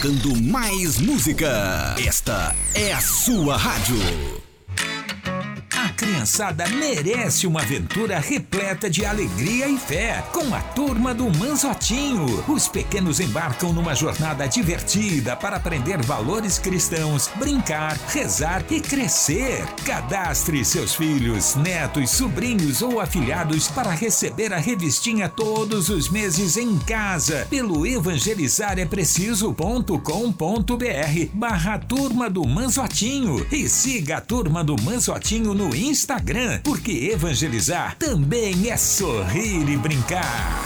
tocando mais música. Esta é a sua rádio. A criançada merece uma aventura repleta de alegria e fé com a turma do Manzotinho. Os pequenos embarcam numa jornada divertida para aprender valores cristãos, brincar, rezar e crescer. Cadastre seus filhos, netos, sobrinhos ou afilhados para receber a revistinha todos os meses em casa pelo evangelizarepreciso.com.br/Turma do Manzotinho e siga a Turma do Manzotinho no Instagram, porque evangelizar também é sorrir e brincar.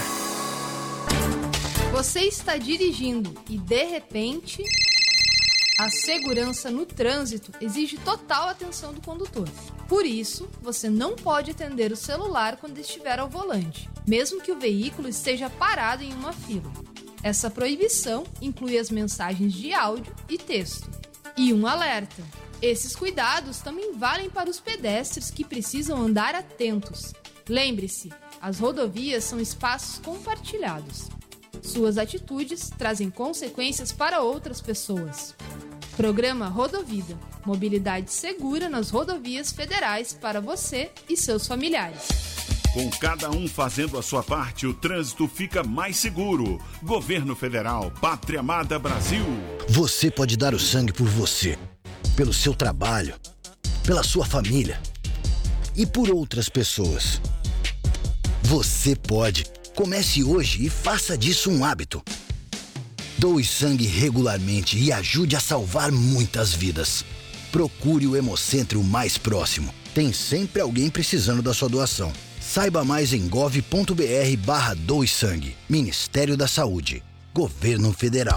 Você está dirigindo e, de repente, a segurança no trânsito exige total atenção do condutor. Por isso, você não pode atender o celular quando estiver ao volante, mesmo que o veículo esteja parado em uma fila. Essa proibição inclui as mensagens de áudio e texto. E um alerta: esses cuidados também valem para os pedestres que precisam andar atentos. Lembre-se, as rodovias são espaços compartilhados. Suas atitudes trazem consequências para outras pessoas. Programa Rodovida. Mobilidade segura nas rodovias federais para você e seus familiares. Com cada um fazendo a sua parte, o trânsito fica mais seguro. Governo Federal, Pátria Amada Brasil. Você pode dar o sangue por você, pelo seu trabalho, pela sua família e por outras pessoas. Você pode. Comece hoje e faça disso um hábito. Doe sangue regularmente e ajude a salvar muitas vidas. Procure o Hemocentro mais próximo. Tem sempre alguém precisando da sua doação. Saiba mais em gov.br/doe sangue. Ministério da Saúde. Governo Federal.